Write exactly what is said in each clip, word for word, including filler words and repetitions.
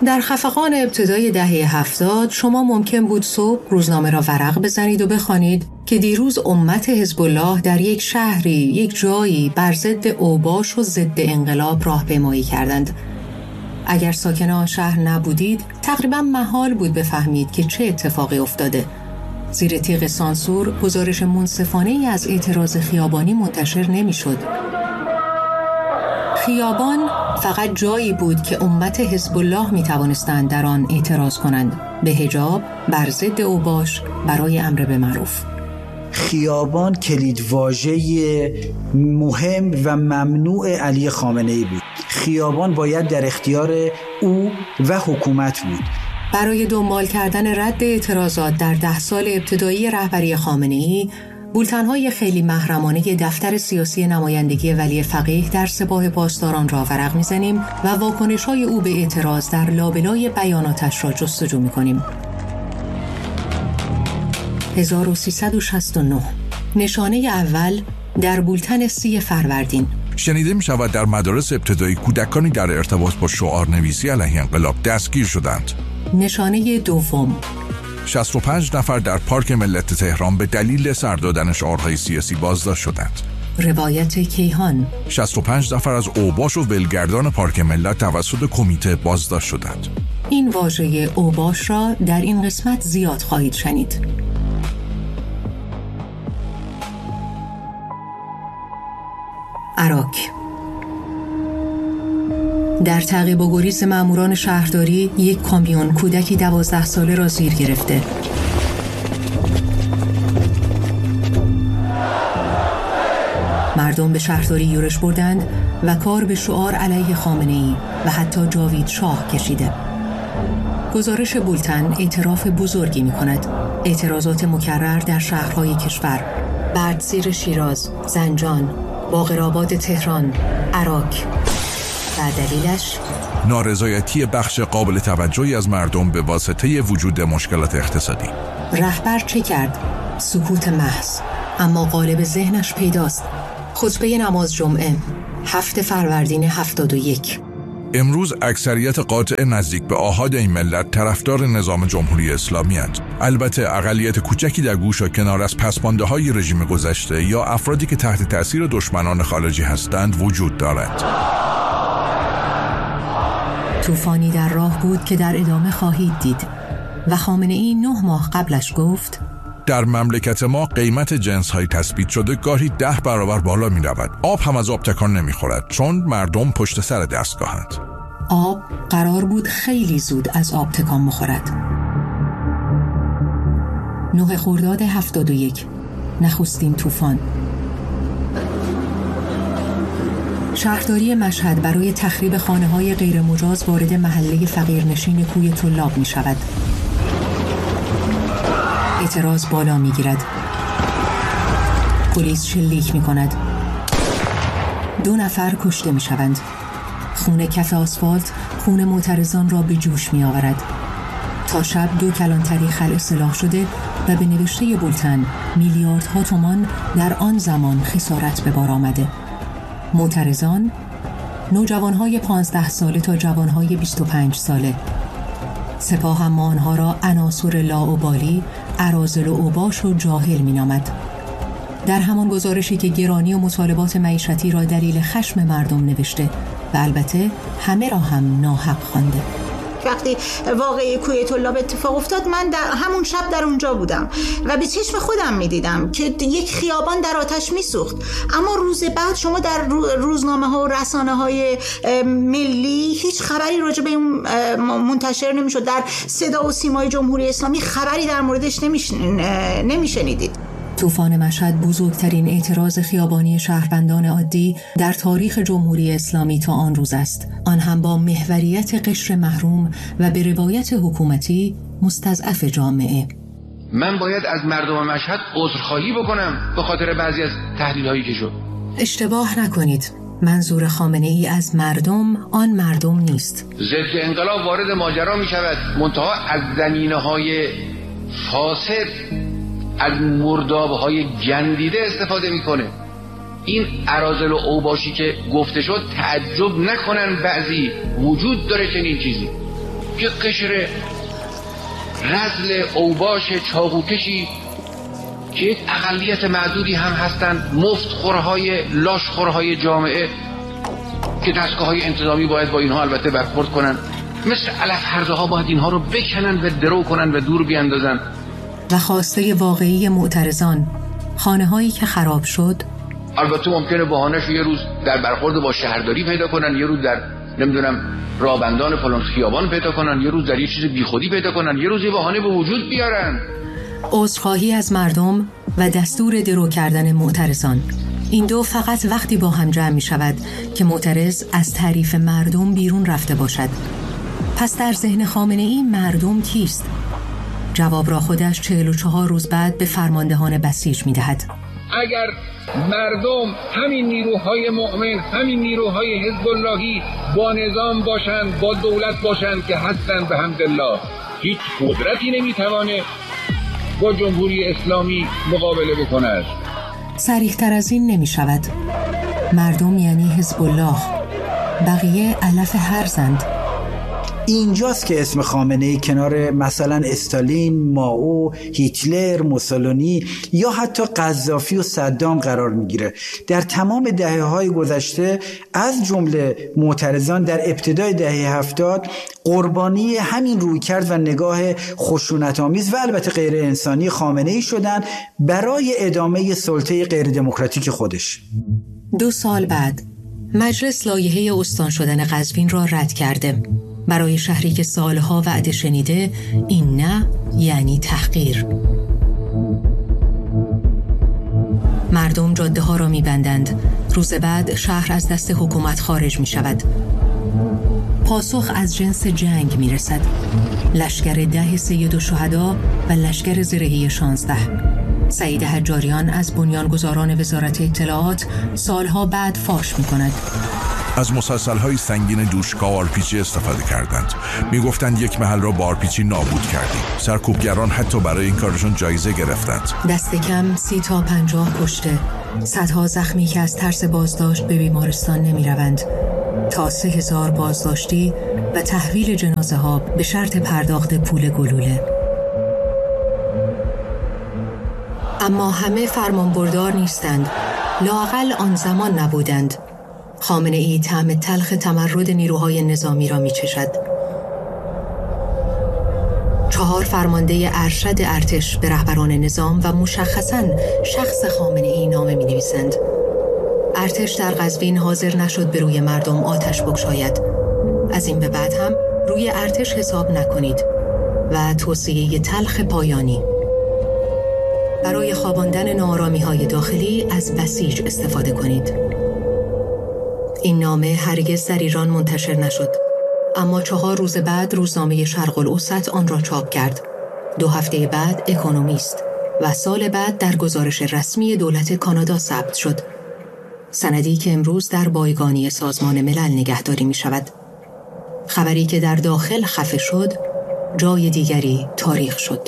در خفقان ابتدای دهه هفتاد شما ممکن بود صبح روزنامه را ورق بزنید و بخوانید که دیروز امت حزب الله در یک شهری، یک جایی بر ضد اوباش و ضد انقلاب راهپیمایی کردند. اگر ساکن آن شهر نبودید، تقریبا محال بود بفهمید که چه اتفاقی افتاده. زیر تیغ سانسور گزارش منصفانه‌ای از اعتراض خیابانی منتشر نمی‌شد. خیابان فقط جایی بود که امت حزب الله می توانستند در آن اعتراض کنند به حجاب، بر ضد اوباش، برای امر به معروف. خیابان کلیدواژه مهم و ممنوع علی خامنه‌ای بود. خیابان باید در اختیار او و حکومت بود. برای دنبال کردن رد اعتراضات در ده سال ابتدایی رهبری خامنه‌ای، بولتن‌های خیلی محرمانه دفتر سیاسی نمایندگی ولی فقیه در سپاه پاسداران را ورق می‌زنیم و واکنش‌های او به اعتراض در لابلای بیاناتش را جستجو می‌کنیم. هزار و سیصد و شصت و نه نشانه اول در بولتن سی فروردین. شنیده می شود در مدارس ابتدایی کودکانی در ارتباط با شعار نویسی علیه انقلاب دستگیر شدند. نشانه دوم، شصت و پنج نفر در پارک ملت تهران به دلیل سر دادن شعارهای سیاسی بازداشت شدند. روایت کیهان. شصت و پنج نفر از اوباش و ولگردان پارک ملت توسط کمیته بازداشت شدند. این واژه اوباش را در این قسمت زیاد خواهید شنید. عراق. در تعقیب و گریز ماموران شهرداری، یک کامیون کودکی دوازده ساله را زیر گرفته. مردم به شهرداری یورش بردند و کار به شعار علیه خامنه‌ای و حتی جاوید شاه کشیده. گزارش بولتن اعتراف بزرگی می کند. اعتراضات مکرر در شهرهای کشور، بردزیر شیراز، زنجان، باقرآباد تهران، عراق. و دلیلش نارضایتی بخش قابل توجهی از مردم به واسطه وجود مشکلات اقتصادی. رهبر چه کرد؟ سکوت محض. اما غالب ذهنش پیداست. خطبه نماز جمعه، هفت فروردین هفتاد و یک. امروز اکثریت قاطع نزدیک به آحاد این ملت طرفدار نظام جمهوری اسلامی هستند. البته اقلیت کوچکی در گوش و کنار از پسمانده های رژیم گذشته یا افرادی که تحت تأثیر دشمنان خارجی هستند وجود دارد. طوفانی در راه بود که در ادامه خواهید دید و خامنه‌ای نه ماه قبلش گفت در مملکت ما قیمت جنس های تثبیت شده گاهی ده برابر بالا می رود. آب هم از آب تکان نمی خورد چون مردم پشت سر دستگاهند. آب قرار بود خیلی زود از آب تکان بخورد. نه خرداد هفتاد و یک، نخستین طوفان. شهرداری مشهد برای تخریب خانه‌های غیر مجاز وارد محله فقیرنشین کوی طلاب می شود. اعتراض بالا می گیرد. پلیس شلیک می کند. دو نفر کشته می شوند. خون کف آسفالت خون معترضان را به جوش می آورد. تا شب دو کلانتری خلع سلاح شده و به نوشته بولتن میلیاردها تومان در آن زمان خسارت به بار آمده. معترضان نوجوانهای پانزده ساله تا جوانهای بیست و پنج ساله. سپاه اما آنها را عناصر لاابالی، اراذل و اوباش و جاهل می نامد. در همان گزارشی که گرانی و مطالبات معیشتی را دلیل خشم مردم نوشته و البته همه را هم ناحق خوانده. وقتی واقعه کوی طلاب اتفاق افتاد من در همون شب در اونجا بودم و به چشم خودم میدیدم که یک خیابان در آتش میسوخت. اما روز بعد شما در روزنامه ها و رسانه های ملی هیچ خبری راجع به اون منتشر نمیشد. در صدا و سیمای جمهوری اسلامی خبری در موردش نمیشنیدید. طوفان مشهد بزرگترین اعتراض خیابانی شهروندان عادی در تاریخ جمهوری اسلامی تا آن روز است. آن هم با محوریت قشر محروم و به روایت حکومتی مستضعف جامعه. من باید از مردم مشهد عذرخواهی بکنم به خاطر بعضی از تحلیل‌هایی که شد. اشتباه نکنید. منظور خامنه‌ای از مردم آن مردم نیست. ضد انقلاب وارد ماجرا می شود، منتها از زمینه‌های فاسد، از مرداب‌های گندیده استفاده میکنه. این اراذل و اوباشی که گفته شد تعجب نکنن بعضی وجود داره چنین چیزی. یه قشر رذل اوباش چاقوکشی که یک اقلیت معدودی هم هستند، مفتخورهای لاشخورهای جامعه که دستگاه‌های انتظامی باید با اینها البته برخورد کنن، مثل علف هرزه ها باید اینها رو بکنن و درو کنن و دور بیاندازن. و خواسته واقعی معترضان، خانه هایی که خراب شد، البته ممکنه بهانه‌اش یه روز در برخورد با شهرداری پیدا کنن، یه روز در نمیدونم رابندان فلان خیابان پیدا کنن، یه روز در یه چیز بیخودی پیدا کنن، یه روز یه بهانه به وجود بیارن. عذرخواهی از مردم و دستور درو کردن معترضان، این دو فقط وقتی با هم جمع می شود که معترض از تعریف مردم بیرون رفته باشد. پس در ذهن خامنه ای مردم کیست؟ جواب را خودش چهل و چهار روز بعد به فرماندهان بسیج می دهد. اگر مردم همین نیروهای مؤمن، همین نیروهای حزب اللهی با نظام باشند، با دولت باشند که هستند به حمدالله، هیچ قدرتی نمیتوانه با جمهوری اسلامی مقابله بکند. صریح تر از این نمی شود. مردم یعنی حزب الله، بقیه علف هرزند. اینجاست که اسم خامنه‌ای کنار مثلا استالین، مائو، هیتلر، موسولینی یا حتی قذافی و صدام قرار میگیره. در تمام دهه‌های گذشته از جمله معترضان در ابتدای دهه هفتاد قربانی همین رویکرد و نگاه خشونت‌آمیز و البته غیر انسانی خامنه‌ای شدن برای ادامه سلطه غیر دموکراتیک خودش. دو سال بعد مجلس لایحه استان شدن قزوین را رد کرده. برای شهری که سالها وعده شنیده، این نه یعنی تحقیر. مردم جاده ها را می بندند. روز بعد شهر از دست حکومت خارج می شود. پاسخ از جنس جنگ می رسد. لشکر ده سید الشهدا و لشکر زرهی شانزده. سعید حجاریان از بنیانگذاران وزارت اطلاعات سالها بعد فاش می کند. از مسلسل‌های سنگین دوشکا و آرپیجی استفاده کردند. میگفتند یک محل را با آرپیجی نابود کردیم. سرکوبگران حتی برای این کارشون جایزه گرفتند. دست کم سی تا پنجاه کشته، صدها زخمی که از ترس بازداشت به بیمارستان نمی روند، تا سه هزار بازداشتی و تحویل جنازه ها به شرط پرداخت پول گلوله. اما همه فرمانبردار نیستند. لااقل آن زمان نبودند. خامنه ای طعم تلخ تمرد نیروهای نظامی را می چشد. چهار فرمانده ارشد ارتش به رهبران نظام و مشخصاً شخص خامنه ای نامه می نویسند. ارتش در قزوین حاضر نشد به روی مردم آتش بگشاید. از این به بعد هم روی ارتش حساب نکنید. و توصیه تلخ پایانی: برای خواباندن ناآرامی‌های داخلی از بسیج استفاده کنید. این نامه هرگز در ایران منتشر نشد، اما چهار روز بعد روزنامه شرق الاوسط آن را چاپ کرد. دو هفته بعد اکونومیست و سال بعد در گزارش رسمی دولت کانادا ثبت شد. سندی که امروز در بایگانی سازمان ملل نگهداری می شود. خبری که در داخل خفه شد، جای دیگری تاریخ شد.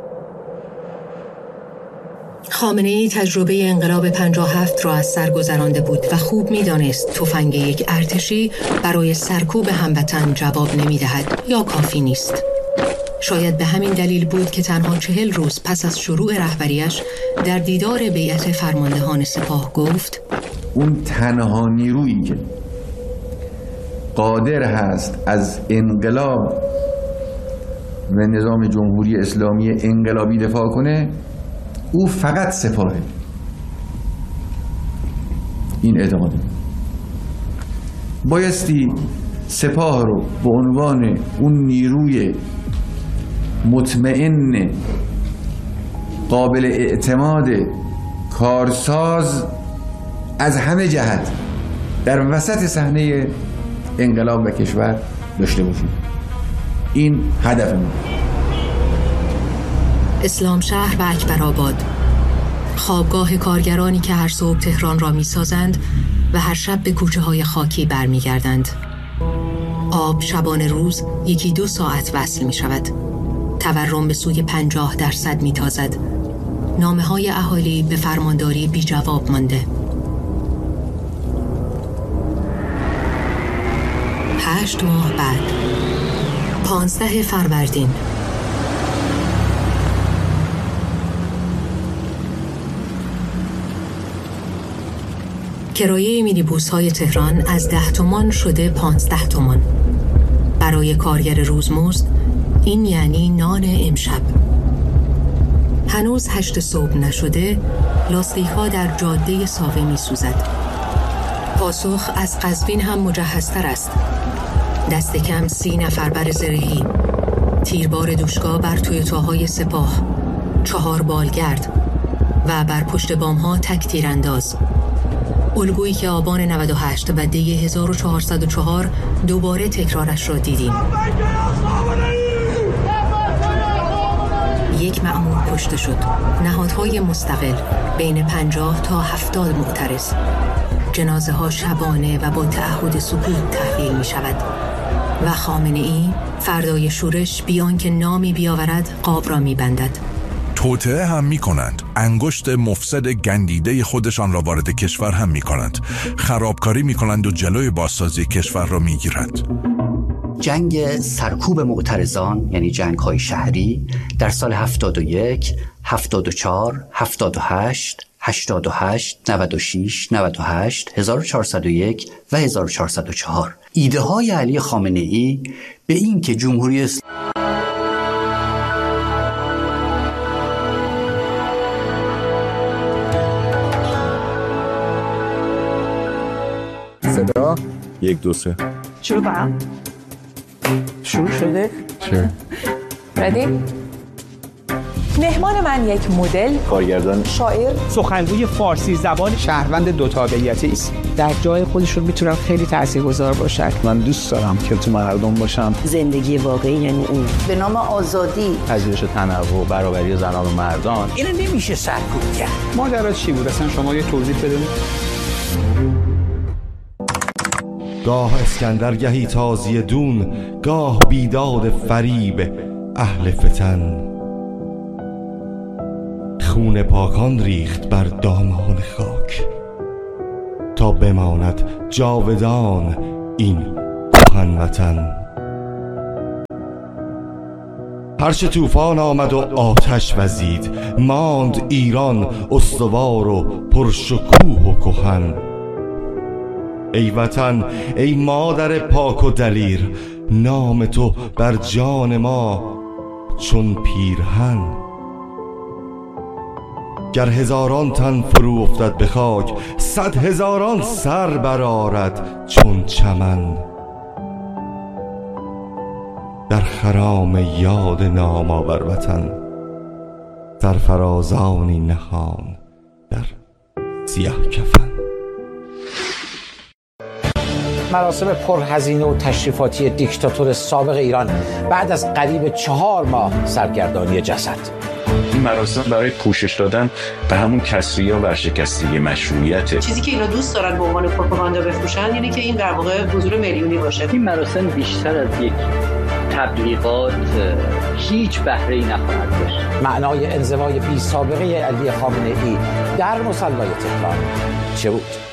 خامنه‌ای تجربه انقلاب پنجاه و هفت را از سر گذرانده بود و خوب می‌دانست تفنگ یک ارتشی برای سرکوب هموطن جواب نمی‌دهد یا کافی نیست. شاید به همین دلیل بود که تنها چهل روز پس از شروع رهبریش در دیدار بیعت فرماندهان سپاه گفت: اون تنها نیرویی که قادر هست از انقلاب و نظام جمهوری اسلامی انقلابی دفاع کنه، او فقط سپاهه. این اعتقاده. بایستی سپاه رو به عنوان اون نیروی مطمئن، قابل اعتماد، کارساز از همه جهت در وسط صحنه انقلاب و کشور داشته باشیم. این هدف ما. اسلام شهر و اکبرآباد، خوابگاه کارگرانی که هر صبح تهران را می سازند و هر شب به کوچه های خاکی برمی گردند. آب شبانه روز یکی دو ساعت وصل می شود. تورم به سوی پنجاه درصد می تازد. نامه های اهالی به فرمانداری بی جواب مانده. هشت ماه بعد پانزده فروردین. کرایه مینیبوس های تهران از ده تومان شده پانزده تومان. برای کارگر روزمزد این یعنی نان امشب. هنوز هشت صبح نشده لاستیک ها در جاده ساوه می سوزد. پاسخ از قزوین هم مجهزتر است. دست کم سی نفر بر زرهی، تیربار دوشگاه بر تویوتاهای سپاه، چهار بالگرد و بر پشت بام ها تک تیرانداز. الگویی که آبان نود و هشت و دی هزار و چهارصد و چهار دوباره تکرارش را دیدیم. یک مأمور کشته شد. نهادهای مستقل بین پنجاه تا هفتاد معترض. جنازه ها شبانه و با تعهد سکوت تحویل می شود و خامنه ای فردای شورش بیان که نامی بیاورد قاب را می بندد. توطئه هم می کنند. انگشت مفسد گندیده خودشان را وارد کشور هم می کنند. خرابکاری می کنند و جلوی بازسازی کشور را می گیرند. جنگ سرکوب معترضان یعنی جنگ های شهری در سال هفتاد و یک، هفتاد و چهار، هفتاد و هشت، هشتاد و هشت، نود و شش، نود و هشت، هزار و چهارصد و یک و هزار و چهارصد و چهار. ایده های علی خامنه ای به این که جمهوری اسلامی صدا یک دو سه شروع کنم. شروع شده؟ چه؟ ردی؟ مهمان من یک مدل، کارگردان، شاعر، سخنگوی فارسی زبان، شهروند دو تابعیتی است. در جای خودشون میتونن خیلی تاثیرگذار باشن. من دوست دارم که تو مردم باشم. زندگی واقعی یعنی اون به نام آزادی، پذیرش تنوع، برابری زنان و مردان. اینو نمیشه سرکوب کرد. ماجرا چی بود اصلا؟ شما یه توضیح بده. گاه اسکندر گهی تازی دون، گاه بیداد فریب اهل فتن. خون پاکان ریخت بر دامان خاک، تا بماند جاودان این کهن وطن. هرچه طوفان آمد و آتش وزید، ماند ایران استوار و پرشکوه و کهن. ای وطن ای مادر پاک و دلیر، نام تو بر جان ما چون پیرهن. گر هزاران تن فرو افتد به خاک، صد هزاران سر برآرد چون چمن. در خرام یاد نامآور وطن، سرفرازانی نهان در سیاه کفن. مراسم پرهزینه و تشریفاتی دیکتاتور سابق ایران بعد از قریب چهار ماه سرگردانی جسد. این مراسم برای پوشش دادن به همون کسری و ورشکستگی مشروعیته. چیزی که اینا دوست دارن به عنوان پروپاگاندا بفروشن اینه که این در واقع حضور میلیونی باشه. این مراسم بیشتر از یک تبلیغات هیچ بهره‌ای نخواهد داشت. معنای انزوای بی سابقه علی خامنه ای در مصلی تهران چه بود؟